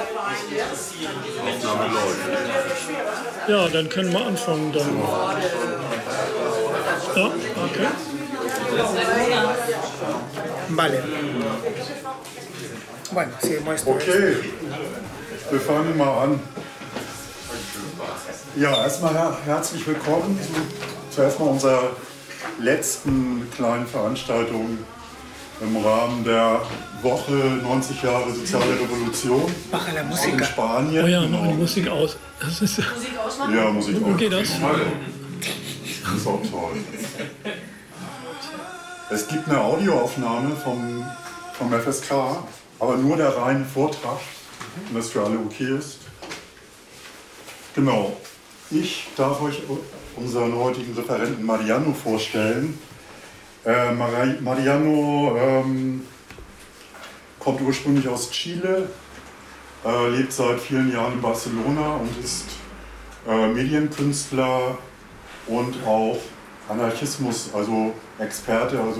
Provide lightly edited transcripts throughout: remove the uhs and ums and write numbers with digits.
Aufnahme läuft. Ja, dann können wir anfangen. Dann. Ja, okay. Vale. Bueno, sí, muestro. Okay, wir fangen mal an. Ja, erstmal herzlich willkommen zu erstmal unserer letzten kleinen Veranstaltung im Rahmen der Woche 90 Jahre Soziale Revolution Baja la in música. Spanien. Oh ja, Genau. machen die Musik aus. Das ist, Ja, Musik Wo auch. geht das? Das ist auch toll. Es gibt eine Audioaufnahme vom FSK, aber nur der reine Vortrag, wenn das für alle okay ist. Genau. Ich darf euch unseren heutigen Referenten Mariano vorstellen. Mariano kommt ursprünglich aus Chile, lebt seit vielen Jahren in Barcelona und ist Medienkünstler und auch Anarchismus, also Experte, also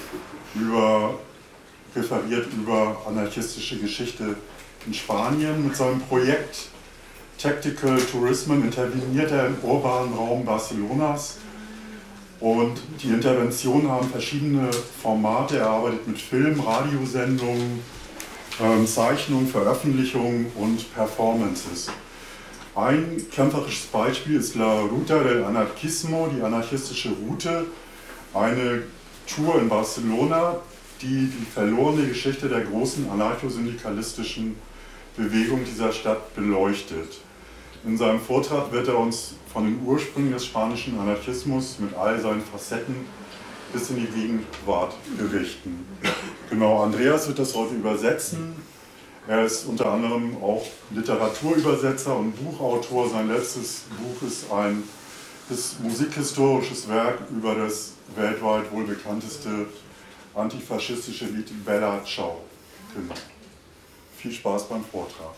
referiert über anarchistische Geschichte in Spanien. Mit seinem Projekt Tactical Tourism interveniert er im urbanen Raum Barcelonas. Und die Interventionen haben verschiedene Formate. Er arbeitet mit Film, Radiosendungen, Zeichnungen, Veröffentlichungen und Performances. Ein kämpferisches Beispiel ist La Ruta del Anarquismo, die anarchistische Route, eine Tour in Barcelona, die die verlorene Geschichte der großen anarchosyndikalistischen Bewegung dieser Stadt beleuchtet. In seinem Vortrag wird er uns von den Ursprüngen des spanischen Anarchismus mit all seinen Facetten bis in die Gegenwart berichten. Genau, Andreas wird das heute übersetzen. Er ist unter anderem auch Literaturübersetzer und Buchautor. Sein letztes Buch ist ein musikhistorisches Werk über das weltweit wohl bekannteste antifaschistische Lied Bella Ciao. Genau. Viel Spaß beim Vortrag.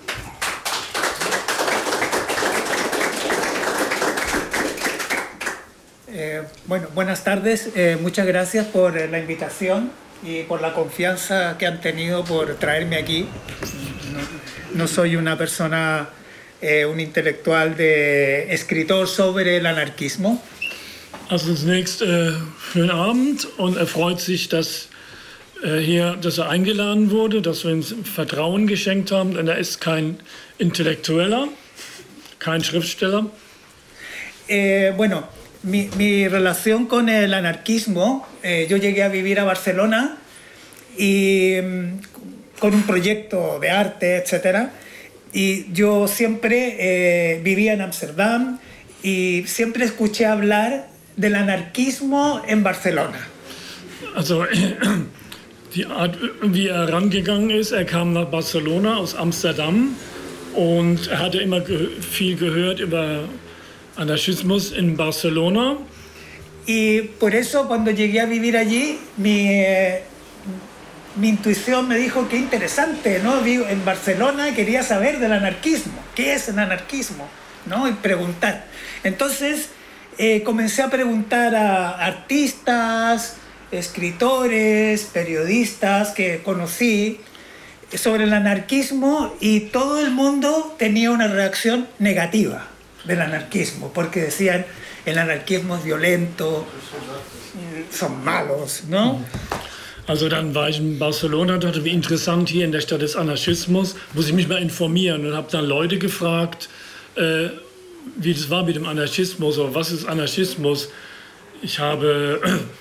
Bueno, buenas tardes. Muchas gracias por la invitación y por la confianza que han tenido por traerme aquí. No soy una persona, un intelectual escritor sobre el anarquismo. Also zunächst schönen Abend und er freut sich, dass er eingeladen wurde, dass wir ihm Vertrauen geschenkt haben, denn er ist kein Intellektueller, kein Schriftsteller. Bueno, mi relación con el anarquismo, yo llegué a vivir a Barcelona y con un proyecto de arte, etc. Y yo siempre vivía en Ámsterdam y siempre escuché hablar del anarquismo en Barcelona. Also die Art, wie er rangegangen ist, er kam nach Barcelona aus Amsterdam und er hatte immer viel gehört über Anarchismus en Barcelona. Y por eso cuando llegué a vivir allí, mi intuición me dijo qué interesante, ¿no? Vivo en Barcelona y quería saber del anarquismo. ¿Qué es el anarquismo? ¿No? Y preguntar. Entonces comencé a preguntar a artistas, escritores, periodistas que conocí sobre el anarquismo y todo el mundo tenía una reacción negativa del anarquismo, porque decían el anarquismo es violento, son malos, ¿no? Also dann war ich in Barcelona und dachte, wie interessant hier in der Stadt des Anarchismus, muss ich mich mal informieren und habe dann Leute gefragt, wie das war mit dem Anarchismus oder was ist Anarchismus. Ich habe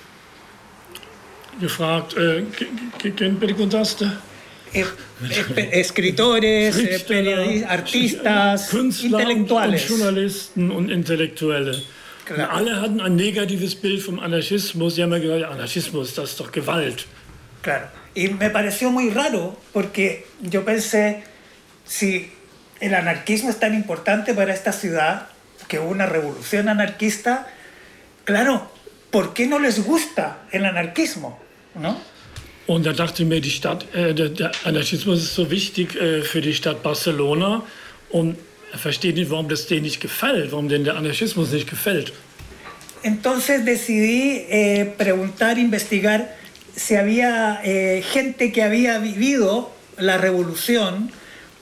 gefragt, ¿quién preguntaste? Escritores, periodistas, artistas, Künstler intelectuales. Und Journalisten und Intellektuelle. Und alle hatten ein negatives Bild vom Anarchismus. Die haben ja gesagt, Anarchismus, das ist doch Gewalt. Claro. Y me pareció muy raro porque yo pensé, si el anarquismo es tan importante para esta ciudad, que hubo una revolución anarquista, claro, ¿por qué no les gusta el anarquismo? ¿No? Und da dachte ich mir, der Anarchismus ist so wichtig für die Stadt Barcelona und er versteht nicht, warum das denen nicht gefällt, warum denen der Anarchismus nicht gefällt. Entonces decidí preguntar, investigar si había gente que había vivido la revolución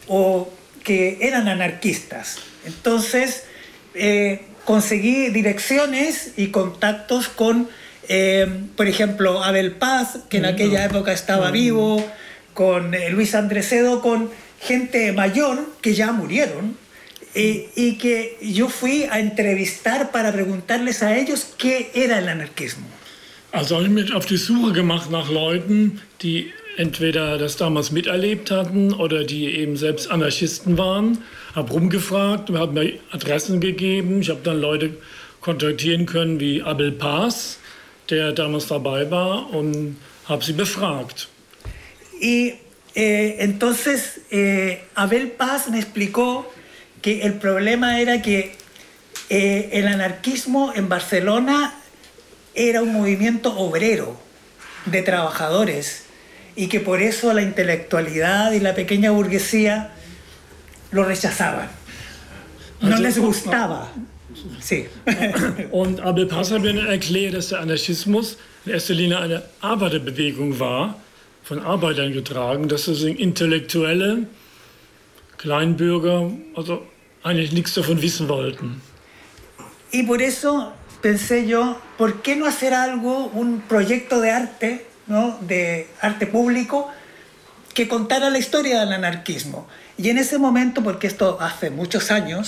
o que eran anarquistas. Entonces conseguí direcciones y contactos con, por ejemplo, Abel Paz, que en aquella época estaba vivo, con Luis Andrecedo, con gente mayor que ya murieron, y que yo fui a entrevistar para preguntarles a ellos qué era el anarquismo. Also habe ich mich auf die Suche gemacht nach Leuten, die entweder das damals miterlebt hatten oder die eben selbst Anarchisten waren. Habe rumgefragt, habe mir Adressen gegeben. Ich habe dann Leute kontaktieren können wie Abel Paz, der damals dabei war, und habe sie befragt. Y entonces Abel Paz me explicó que el problema era que el anarquismo en Barcelona era un movimiento obrero de trabajadores y que por eso la intelectualidad y la pequeña burguesía lo rechazaban. No les gustaba. Sí. Und Abel Paz hat mir erklärt, dass der Anarchismus in erster Linie eine Arbeiterbewegung war, von Arbeitern getragen, dass es Intellektuelle, Kleinbürger, also eigentlich nichts davon wissen wollten. Y por eso pensé yo, ¿por qué no hacer algo, un proyecto de arte, ¿no? De arte público, que contara la historia del anarquismo? Y en ese momento, porque esto hace muchos años,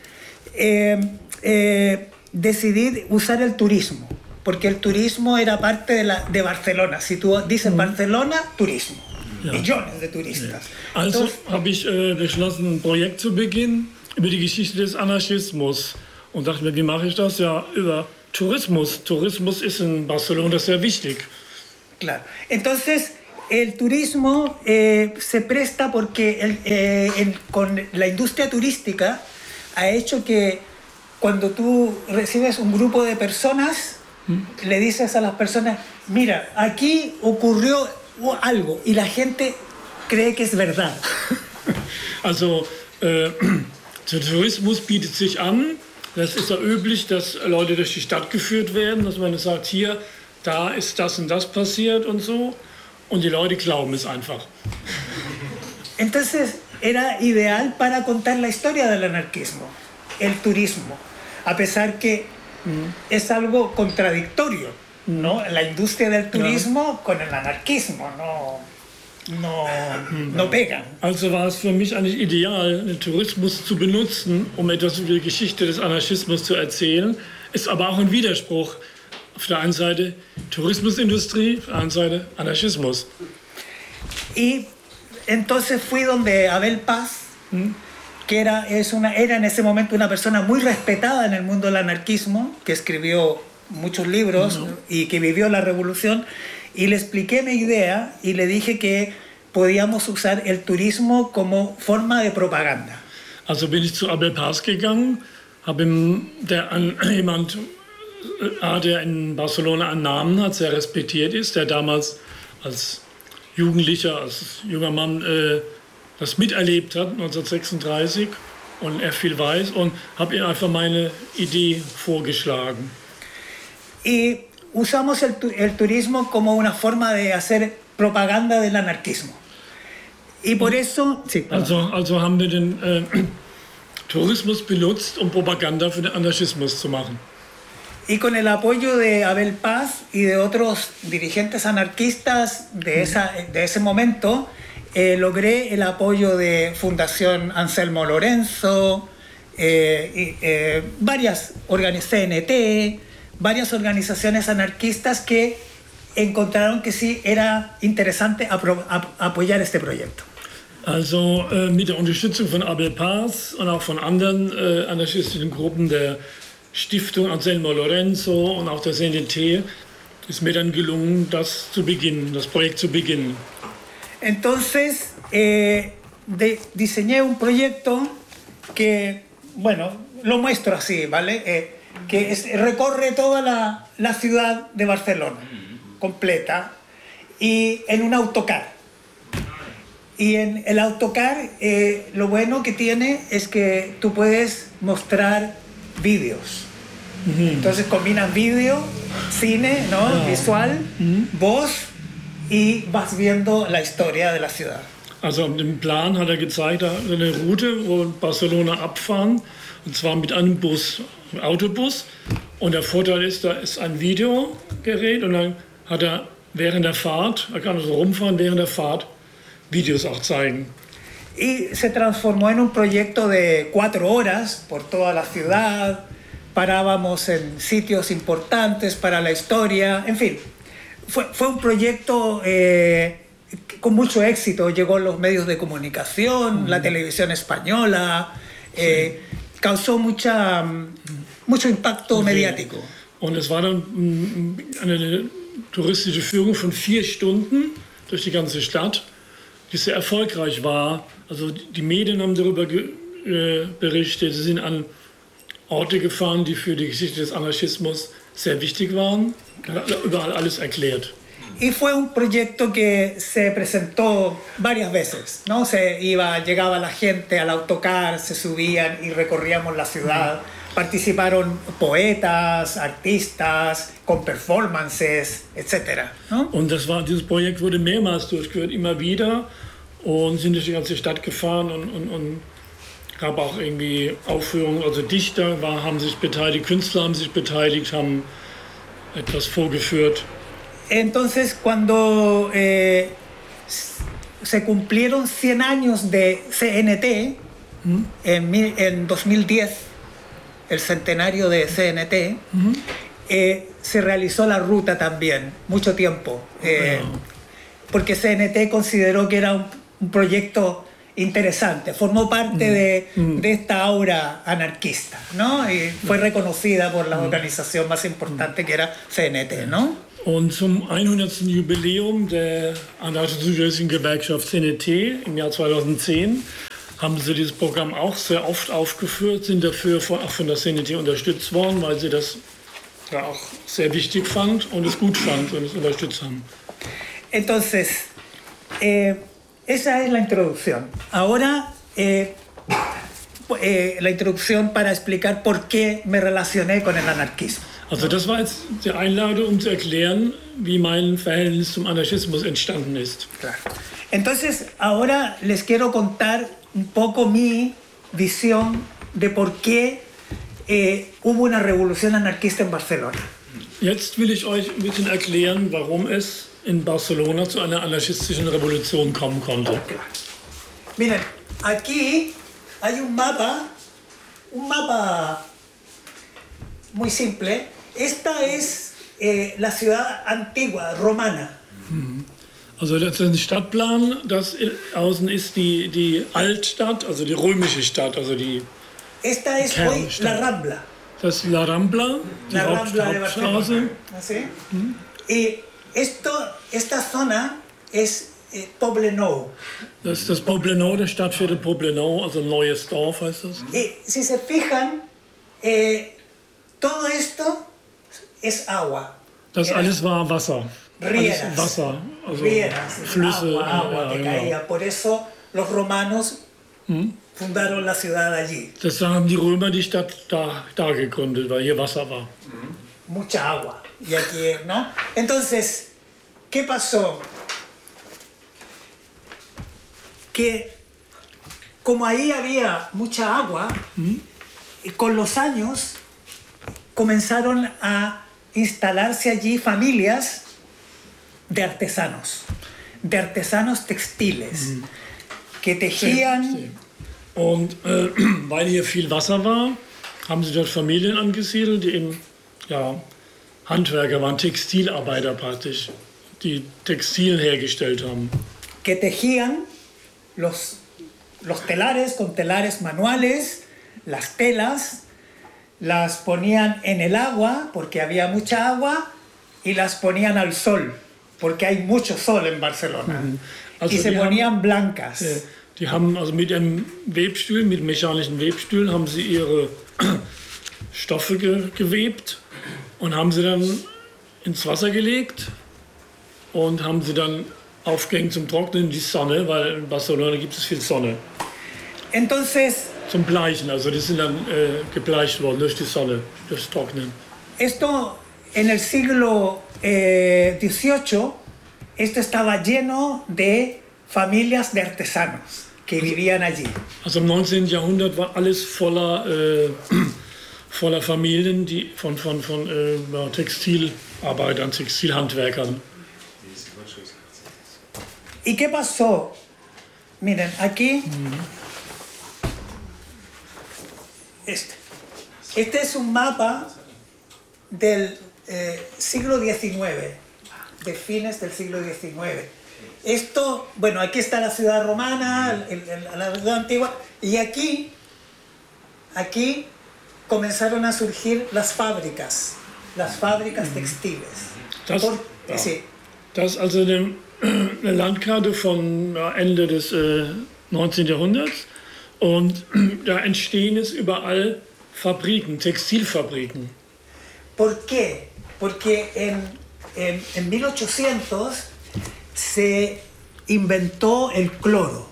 decidí usar el turismo, porque el turismo era parte de Barcelona. Si tú dices Barcelona, turismo. Ja. Millones de turistas. Ja. Also habe ich beschlossen, ein Projekt zu beginnen über die Geschichte des Anarchismus. Und dachte mir, wie mache ich das? Ja, über Tourismus. Tourismus ist in Barcelona sehr wichtig. Claro. Entonces, el turismo se presta porque con la industria turística ha hecho que cuando tú recibes un grupo de personas, le dices a las personas, mira, aquí ocurrió algo, y la gente cree que es verdad. Also, der Tourismus bietet sich an. Das ist ja üblich, dass Leute durch die Stadt geführt werden, dass man sagt, hier, da ist das und das passiert und so. Und die Leute glauben es einfach. Entonces, era ideal para contar la historia del anarquismo, el turismo, a pesar que es algo contradictorio, ¿no? La industria del turismo con el anarquismo, no pegan. Also war es für mich eigentlich ideal, den Tourismus zu benutzen, um etwas über die Geschichte des Anarchismus zu erzählen. Ist aber auch ein Widerspruch. Auf der einen Seite Tourismusindustrie, auf der anderen Seite Anarchismus. Y entonces fui donde Abel Paz, que era en ese momento una persona muy respetada en el mundo del anarquismo, que escribió muchos libros y que vivió la revolución, y le expliqué mi idea y le dije que podíamos usar el turismo como forma de propaganda. Also bin ich zu Abel Paz gegangen, habe ihm jemand, der in Barcelona einen Namen hat, sehr respektiert ist, der damals als Jugendlicher, als junger Mann das miterlebt hat, 1936, und er viel weiß, und habe ihm einfach meine Idee vorgeschlagen. Y usamos el turismo como una forma de hacer propaganda del anarquismo. Y por eso... Sí, also haben wir den Tourismus benutzt, um Propaganda für den Anarchismus zu machen. Y con el apoyo de Abel Paz y de otros dirigentes anarquistas de ese momento, logré el apoyo de Fundación Anselmo Lorenzo, varias CNT, varias organizaciones anarquistas que encontraron que sí era interesante apoyar este proyecto. Also mit der Unterstützung von Abel Paz und auch von anderen anarchistischen Gruppen der Stiftung Anselmo Lorenzo und auch der CNT ist mir dann gelungen, das Projekt zu beginnen. Entonces diseñé un proyecto que, bueno, lo muestro así, ¿vale? Que recorre toda la ciudad de Barcelona, completa, y en un autocar. Y en el autocar lo bueno que tiene es que tú puedes mostrar vídeos. Entonces combinan vídeo, cine, ¿no? Visual, voz, y vas viendo la historia de la ciudad. Also im Plan hat er gezeigt, eine Route, wo Barcelona abfahren, und zwar mit einem Bus, einem Autobus. Und der Vorteil ist, da ist ein Videogerät und dann hat er während der Fahrt, er kann also rumfahren, während der Fahrt Videos auch zeigen. Y se transformó en un proyecto de 4 horas por toda la ciudad, parábamos en sitios importantes para la historia, en fin, fue un proyecto con mucho éxito, llegó a los medios de comunicación, la televisión española, causó mucho impacto mediático. Und es war dann eine touristische Führung von 4 Stunden durch die ganze Stadt, die sehr erfolgreich war. Also die Medien haben darüber berichtet, sie sind an Orte gefahren, die für die Geschichte des Anarchismus sehr wichtig waren. Überall alles erklärt. Y fue un proyecto que se presentó varias veces, ¿no? Llegaba la gente al autocar, se subían y recorríamos la ciudad. Participaron poetas, artistas, con performances, etc., ¿no? Und dieses Projekt wurde mehrmals durchgeführt, immer wieder, und sind durch die ganze Stadt gefahren und gab auch irgendwie Aufführungen, also Dichter haben sich beteiligt, Künstler haben sich beteiligt, haben etwas vorgeführt. Entonces, cuando se cumplieron 100 años de CNT, en 2010, el centenario de CNT, se realizó la ruta también, mucho tiempo, porque CNT consideró que era un proyecto interesante, formó parte de esta aura anarquista, ¿no? Y fue reconocida por la organización más importante que era CNT, ¿no? Und zum 100. Jubiläum der anarchisch-sozialistischen Gewerkschaft CNT im Jahr 2010 haben sie dieses Programm auch sehr oft aufgeführt, sind dafür auch von der CNT unterstützt worden, weil sie das ja auch sehr wichtig fand und es gut fand und es unterstützt haben. Entonces, esa es la introducción. Ahora, la introducción para explicar por qué me relacioné con el anarquismo. Also das war jetzt die Einladung, um zu erklären, wie mein Verhältnis zum Anarchismus entstanden ist. Claro. Entonces, ahora les quiero contar un poco mi visión de por qué hubo una revolución anarquista en Barcelona. Jetzt will ich euch ein bisschen erklären, warum es in Barcelona zu einer anarchistischen Revolution kommen konnte. Claro. Miren, aquí hay un mapa muy simple. Esta es la ciudad antigua, romana. Also das ist ein Stadtplan, das außen ist die Altstadt, also die römische Stadt, also die Esta es hoy la Rambla. Das ist La Rambla, die La Rambla de Hauptstraße. ¿Sí? Y esta zona es Poblenou. Das ist das Poblenou, der Stadtviertel Poblenou, also ein neues Dorf heißt das. Y si se fijan, todo esto es agua. Das alles war Wasser. Rieras. Alles Wasser, also Rieras, Flüsse. agua que genau. caía. Por eso los romanos fundaron la ciudad allí. Deshalb haben die Römer die Stadt da gegründet, weil hier Wasser war. Mucha agua. Y aquí, ¿no? Entonces, ¿qué pasó? Que como ahí había mucha agua, con los años comenzaron a instalarse allí familias de artesanos textiles, que tejían. Sí. Und weil hier viel Wasser war, haben sie dort Familien angesiedelt, die eben Handwerker waren, Textilarbeiter praktisch, die Textilien hergestellt haben. Que tejían los telares con telares manuales, las telas, las ponían en el agua porque había mucha agua y las ponían al sol porque hay mucho sol en Barcelona. Also y se ponían blancas. Die haben also mit einem Webstuhl, mit mechanischen Webstühlen, haben sie ihre Stoffe gewebt und haben sie dann ins Wasser gelegt und haben sie dann aufgehängt zum Trocknen in die Sonne, weil in Barcelona gibt es viel Sonne. Entonces, Zum Bleichen, also die sind dann gebleicht worden durch die Sonne, durchs Trocknen. esto en el siglo XVIII, esto estaba lleno de familias de artesanos que vivían allí. Also im 19. Jahrhundert war alles voller Familien von Textilarbeitern, Textilhandwerkern. ¿Y qué pasó? Miren, aquí, este es un mapa del siglo XIX, de fines del siglo XIX. Esto, bueno, aquí está la ciudad romana, la ciudad antigua, y aquí comenzaron a surgir las fábricas textiles. Sí. Das ist also eine Landkarte von Ende des 19. Jahrhunderts und da entstehen jetzt überall Fabriken, Textilfabriken. ¿Por qué? Porque en 1800 se inventó el cloro.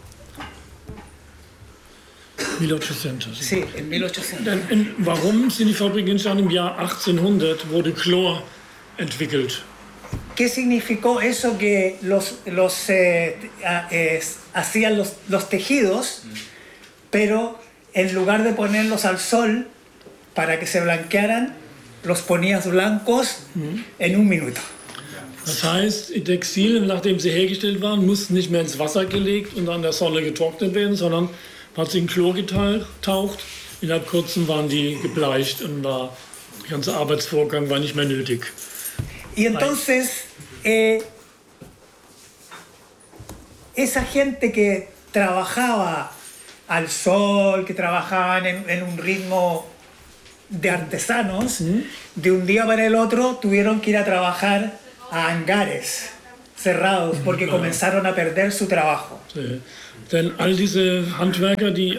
1800. Sí, en 1800. Warum sind die Fabriken entstanden? Im Jahr 1800 wurde Chlor entwickelt. ¿Qué significó eso? Que hacían los tejidos, pero en lugar de ponerlos al sol para que se blanquearan, los ponías blancos en un minuto. Das heißt, die Textilien, nachdem sie hergestellt waren, mussten nicht mehr ins Wasser gelegt und an der Sonne getrocknet werden, sondern man hat sie in Chlor getaucht. Innerhalb kurzem waren die gebleicht und der ganze Arbeitsvorgang war nicht mehr nötig. Y entonces, esa gente que trabajaba al sol, que trabajaban en un ritmo de artesanos, de un día para el otro tuvieron que ir a trabajar a hangares cerrados porque comenzaron a perder su trabajo. Sí. Denn all diese Handwerker, die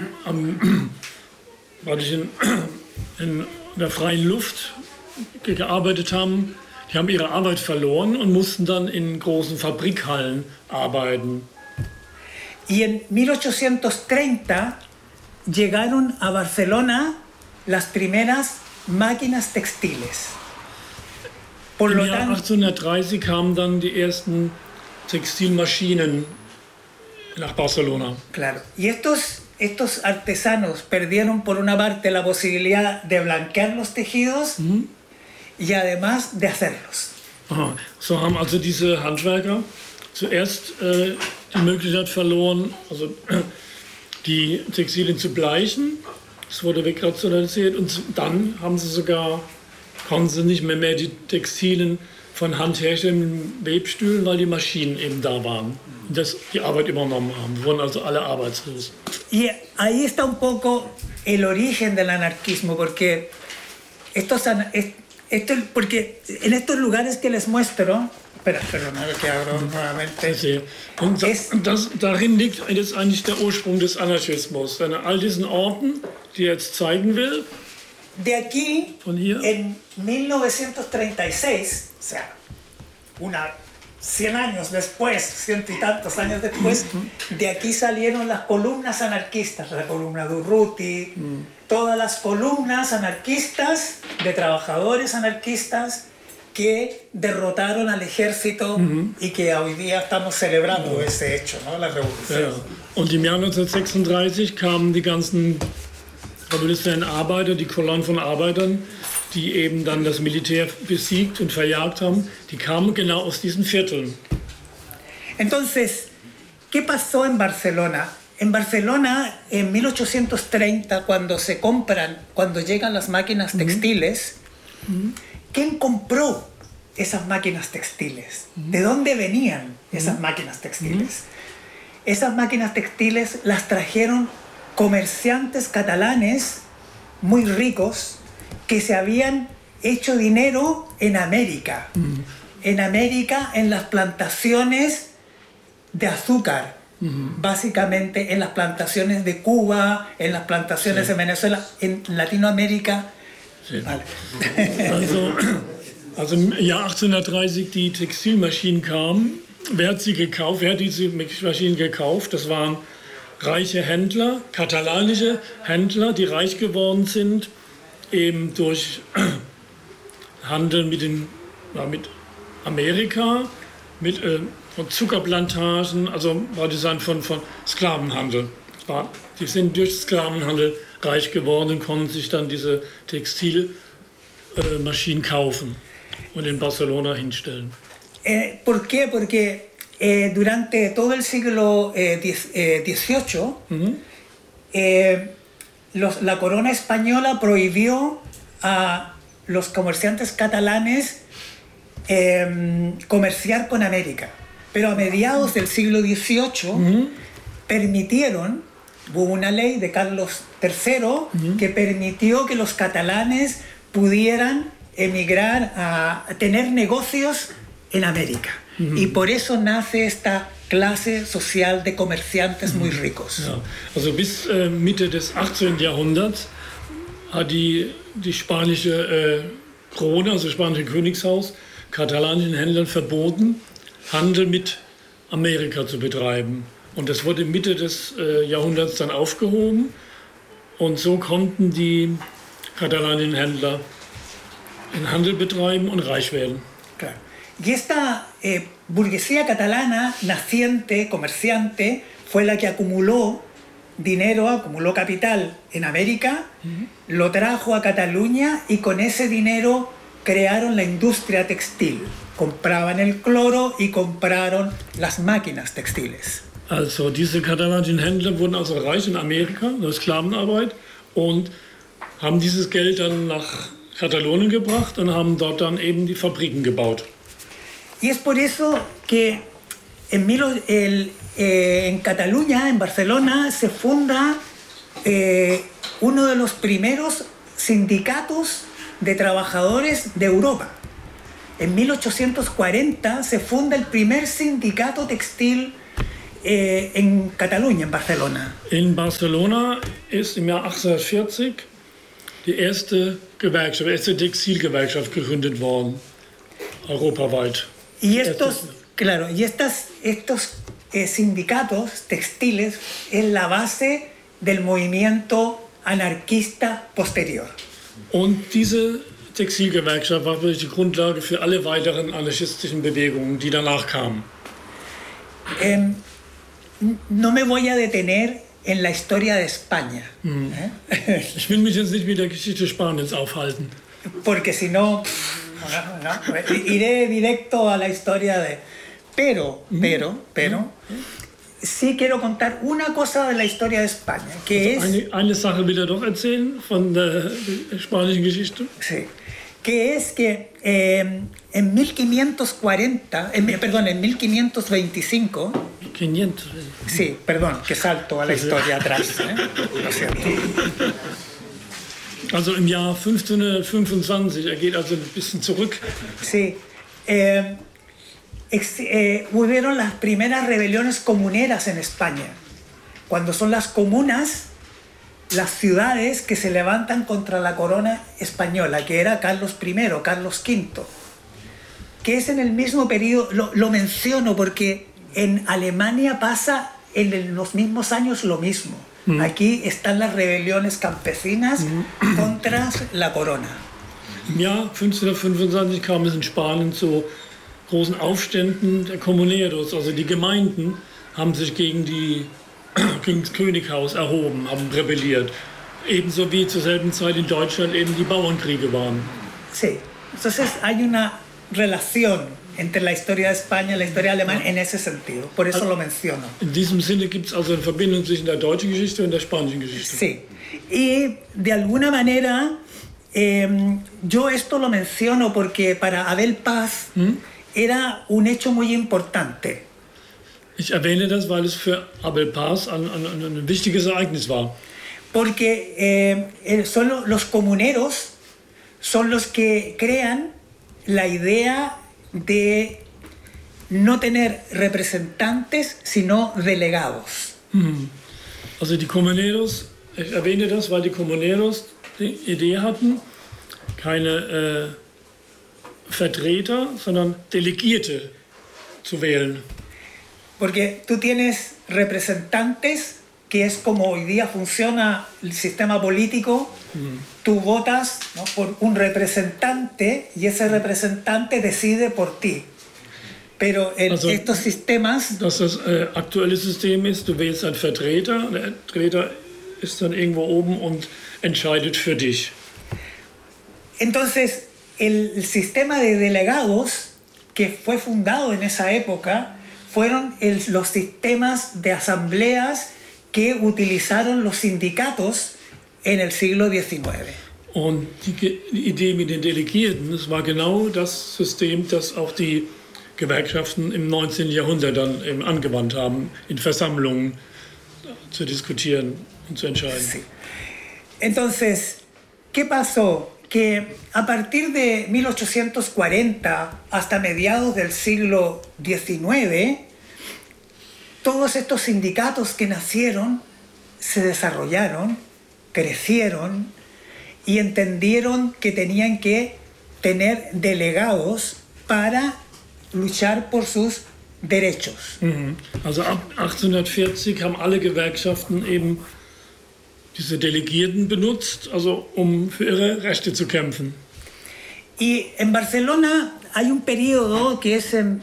in der freien Luft gearbeitet haben, die haben ihre Arbeit verloren und mussten dann in großen Fabrikhallen arbeiten. Y en 1830 llegaron a Barcelona las primeras máquinas textiles. Im Jahr 1830 kamen dann die ersten Textilmaschinen nach Barcelona. Claro. Y estos artesanos perdieron por una parte la posibilidad de blanquear los tejidos y además de hacerlos. Aha. So haben also diese Handwerker zuerst die Möglichkeit verloren, also die Textilien zu bleichen. Das wurde wegrationalisiert und dann konnten sie nicht mehr die Textilien von Hand herstellen mit Webstühlen, weil die Maschinen eben da waren und die Arbeit übernommen haben. Wurden also alle arbeitslos. Y ahí está un poco el origen del anarquismo, porque porque en estos lugares que les muestro, perdonad que abro nuevamente. Sí. Und darin liegt jetzt eigentlich der Ursprung des Anarchismus. Denn an all diesen Orten, die er jetzt zeigen will, de aquí, en 1936, o sea, 100 años después, 100 y tantos años después, de aquí salieron las columnas anarquistas, la columna de Urruti, todas las columnas anarquistas, de trabajadores anarquistas que derrotaron al ejército y que hoy día estamos celebrando ese hecho, ¿no? La revolución. Ja. Und im Jahr 1936 kamen die ganzen revolutionären Arbeiter, die Kolonnen von Arbeitern, die eben dann das Militär besiegt und verjagt haben, die kamen genau aus diesen Vierteln. Entonces, ¿qué pasó en Barcelona? En Barcelona, en 1830, cuando llegan las máquinas textiles, ¿quién compró esas máquinas textiles? ¿De dónde venían esas máquinas textiles? Esas máquinas textiles las trajeron comerciantes catalanes muy ricos que se habían hecho dinero en América. En América, en las plantaciones de azúcar, básicamente en las plantaciones de Cuba, en las plantaciones de Venezuela, en Latinoamérica. Sí. Vale. Also im Jahr 1830 die Textilmaschinen kamen. Wer hat sie gekauft? Wer hat diese Maschinen gekauft? Das waren reiche Händler, katalanische Händler, die reich geworden sind, eben durch Handel mit Amerika, mit von Zuckerplantagen, also war Design von Sklavenhandel. Die sind durch Sklavenhandel reich geworden und konnten sich dann diese Textilmaschinen kaufen und in Barcelona hinstellen. ¿Por qué? Porque durante todo el siglo XVIII la corona española prohibió a los comerciantes catalanes comerciar con América. Pero a mediados del siglo XVIII permitieron, hubo una ley de Carlos III que permitió que los catalanes pudieran emigrar a tener negocios en América. Y por eso nace esta clase social de comerciantes muy ricos. Ja, also bis Mitte des 18. Jahrhunderts hat die spanische Krone, also das spanische Königshaus, katalanischen Händlern verboten, Handel mit Amerika zu betreiben. Und das wurde Mitte des Jahrhunderts dann aufgehoben. Und so konnten die katalanischen Händler einen Handel betreiben und reich werden. Claro. Y esta burguesía catalana, naciente, comerciante, fue la que acumuló dinero, acumuló capital en América, lo trajo a Cataluña y con ese dinero crearon la industria textil. Compraban el cloro y compraron las máquinas textiles. Also diese katalanischen Händler wurden also reich in Amerika, durch Sklavenarbeit, und haben dieses Geld dann nach Katalonien gebracht und haben dort dann eben die Fabriken gebaut. Y es por eso que en Cataluña, en Barcelona, se funda uno de los primeros sindicatos de trabajadores de Europa. En 1840 se funda el primer sindicato textil en Cataluña, en Barcelona. In Barcelona ist im Jahr 1840 die erste Gewerkschaft, erste Textilgewerkschaft gegründet worden, europaweit. Y estos sindicatos textiles es la base del movimiento anarquista posterior. Und diese Textilgewerkschaft war wirklich die Grundlage für alle weiteren anarchistischen Bewegungen, die danach kamen. No me voy a detener en la historia de España. Ich will mich jetzt nicht mit der Geschichte Spaniens aufhalten. Porque si no, iré directo a la historia de... Pero, sí quiero contar una cosa de la historia de España, que also es... Eine Sache will er doch erzählen von der spanischen Geschichte. Sí, que es que en 1540, en 1525... 500. Sí, perdón, que salto a la historia atrás. Lo siento. Also im Jahr 1525, er geht also ein bisschen zurück. Sí. Hubieron las primeras rebeliones comuneras en España. Cuando son las comunas, las ciudades que se levantan contra la corona española, que era Carlos I, Carlos V, que es en el mismo periodo, lo menciono porque en Alemania pasa en los mismos años lo mismo. Aquí están las rebeliones campesinas contra la corona. Im Jahr 1525 kam es in Spanien zu großen Aufständen der Comuneros, also die Gemeinden haben sich gegen das Könighaus erhoben, haben rebelliert. Ebenso wie zur selben Zeit in Deutschland eben die Bauernkriege waren. Sí, entonces hay una relación entre la historia de España y la historia alemana en ese sentido, por eso lo menciono. In diesem Sinne gibt es also eine Verbindung zwischen der deutschen Geschichte und der spanischen Geschichte. Sí, y de alguna manera yo esto lo menciono porque para Abel Paz era un hecho muy importante. Ich erwähne das, weil es für Abel Paz ein wichtiges Ereignis war. Porque los comuneros son los que crean la idea de no tener representantes, sino delegados. Also die Comuneros, ich erwähne das, weil die Comuneros die Idee hatten, keine Vertreter, sondern Delegierte zu wählen. Porque tú tienes representantes, que es como hoy día funciona el sistema político. Tú votas, ¿no?, por un representante y ese representante decide por ti. Pero Also- estos sistemas, Dass das aktuelle System ist, du wählst einen Vertreter, der Vertreter ist dann irgendwo oben und entscheidet für dich. entonces el sistema de delegados que fue fundado en esa época fueron los sistemas de asambleas que utilizaron los sindicatos en el siglo XIX. Und die Idee mit den Delegierten, das war genau das System, das auch die Gewerkschaften im 19. Jahrhundert dann eben angewandt haben, in Versammlungen zu diskutieren und zu entscheiden. Sí. Entonces, ¿qué pasó? Que a partir de 1840 hasta mediados del siglo XIX, todos estos sindicatos que nacieron se desarrollaron, crecieron y entendieron que tenían que tener delegados para luchar por sus derechos. Also ab 1840 haben alle Gewerkschaften eben diese Delegierten benutzt, also um für ihre Rechte zu kämpfen. Y en Barcelona hay un periodo que es en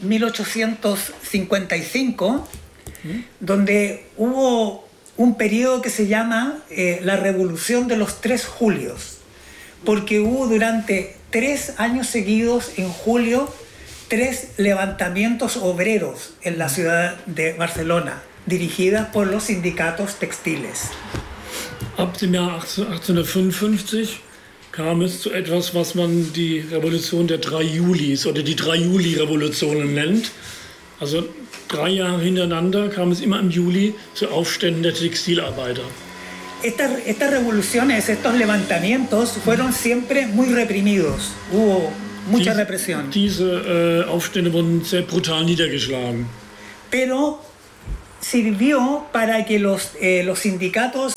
1855, donde hubo un periodo que se llama la Revolución de los 3 Julios, porque hubo durante 3 años seguidos en julio 3 levantamientos obreros en la ciudad de Barcelona, dirigidas por los sindicatos textiles. Ab dem Jahr 1855 kam es zu etwas, was man die Revolution der 3 Julis oder die 3 Juli-Revolutionen nennt. Also 3 Jahre hintereinander kam es immer im Juli zu Aufständen der Textilarbeiter. Estas revoluciones, estos levantamientos fueron siempre muy reprimidos. Hubo mucha represión. Diese Aufstände wurden sehr brutal niedergeschlagen. Pero sirvió para que los sindicatos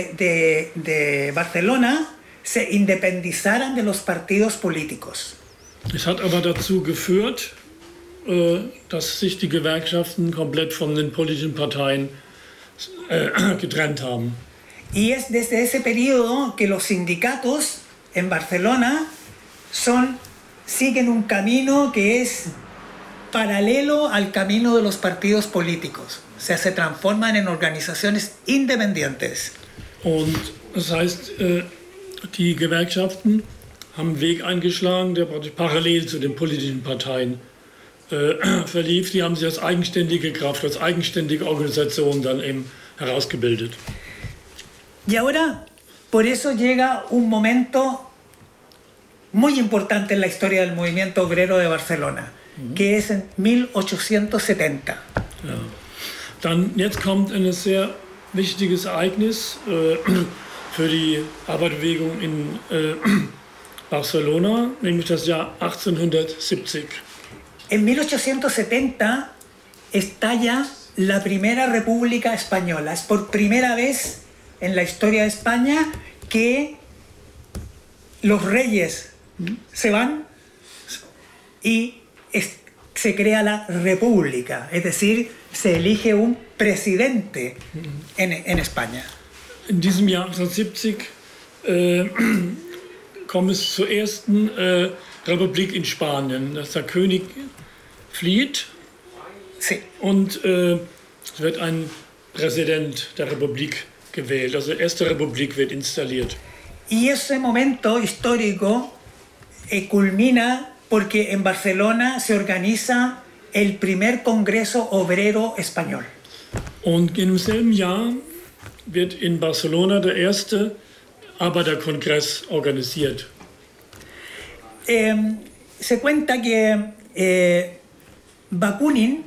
de Barcelona se independizaran de los partidos políticos. Es hat aber dazu geführt, dass sich die Gewerkschaften komplett von den politischen Parteien getrennt haben. Y es desde ese periodo que los sindicatos en Barcelona siguen un camino que es paralelo al camino de los partidos políticos. O sea, se transforman en organizaciones independientes. Und das heißt, die Gewerkschaften haben einen Weg eingeschlagen, der praktisch parallel zu den politischen Parteien verlief. Die haben sich als eigenständige Kraft, als eigenständige Organisation dann eben herausgebildet. Y ahora, por eso llega un momento muy importante en la historia del movimiento obrero de Barcelona, que es en 1870. Ja. Dann jetzt kommt ein sehr wichtiges Ereignis für die Arbeiterbewegung in Barcelona, nämlich das Jahr 1870. En 1870 estalla la primera República Española. Es por primera vez en la historia de España que los reyes se van y se crea la República, es decir, se elige un presidente en España. In diesem Jahr 1870 kommt es zur ersten Republik in Spanien, dass der König flieht Sí. und es wird ein Präsident der Republik gewählt. Also die erste Republik wird installiert. Y ese momento histórico culmina porque en Barcelona se organiza el primer Congreso Obrero Español. Und im selben Jahr wird in Barcelona der erste Arbeiterkongress organisiert. Se cuenta que Bakunin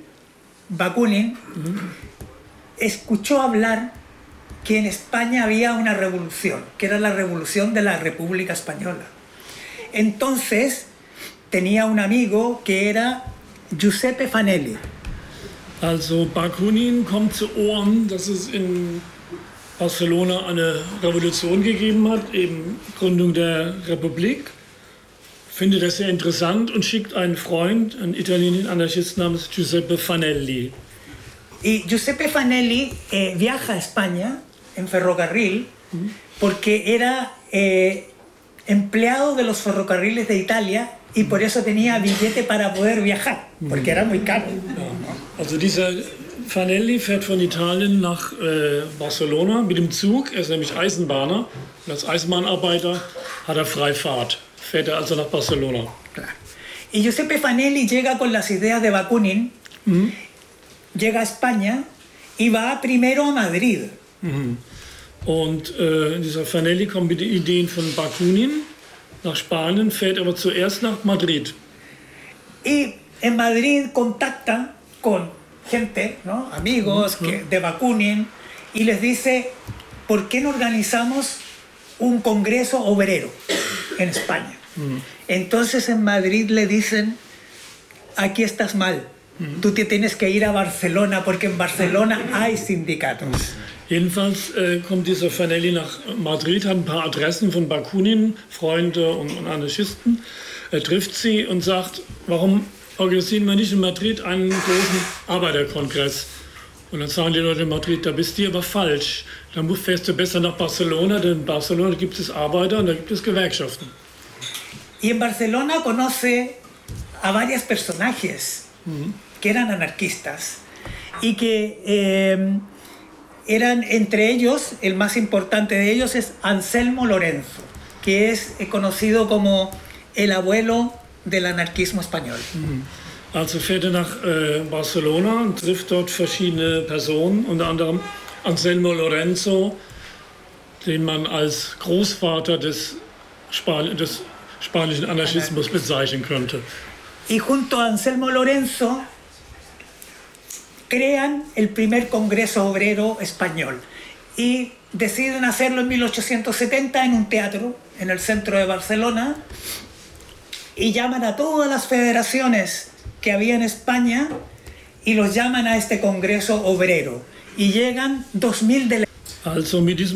escuchó hablar que en España había una revolución, que era la revolución de la República Española. Entonces tenía un amigo que era Giuseppe Fanelli. Also Bakunin kommt zu Ohren, dass es in Barcelona eine Revolution gegeben hat, eben Gründung der Republik. Findet das sehr interessant und schickt einen Freund, einen italienischen Anarchisten namens Giuseppe Fanelli. Y Giuseppe Fanelli viaja a España en ferrocarril porque era empleado de los ferrocarriles de Italia y por eso tenía billete para poder viajar, porque era muy caro. Also dieser Fanelli fährt von Italien nach Barcelona mit dem Zug. Er ist nämlich Eisenbahner und als Eisenbahnarbeiter hat er Freifahrt. Fährt er also nach Barcelona. Claro. Y Giuseppe Fanelli llega con las ideas de Bakunin, llega a España y va primero a Madrid. Und dieser Fanelli kommt mit den Ideen von Bakunin nach Spanien, fährt aber zuerst nach Madrid. Y en Madrid contacta con gente, ¿no? Amigos de Bakunin, y les dice, ¿por qué no organizamos un congreso obrero en España? Entonces en Madrid le dicen, aquí estás mal, tú te tienes que ir a Barcelona porque en Barcelona hay sindicatos. Jedenfalls kommt dieser Fanelli nach Madrid, hat ein paar Adressen von Bakunin, Freunde und Anarchisten. Er trifft sie und sagt, warum organisieren wir nicht in Madrid einen großen Arbeiterkongress? Und dann sagen die Leute in Madrid, da bist du aber falsch. Dann fährst du besser nach Barcelona, denn in Barcelona gibt es Arbeiter und da gibt es Gewerkschaften. Y en Barcelona conoce a varios personajes que eran anarquistas y que eran entre ellos, el más importante de ellos es Anselmo Lorenzo, que es conocido como el abuelo del anarquismo español. Also fährt er nach Barcelona und trifft dort verschiedene Personen, unter anderem Anselmo Lorenzo, den man als Großvater des spanischen Anarchismus bezeichnen könnte. Y junto a Anselmo Lorenzo crean el primer Congreso Obrero Español y deciden hacerlo en 1870 en un teatro en el centro de Barcelona y llaman a todas las federaciones que había en España y los llaman a este Congreso Obrero y llegan 2000 delegados. Also mit diesem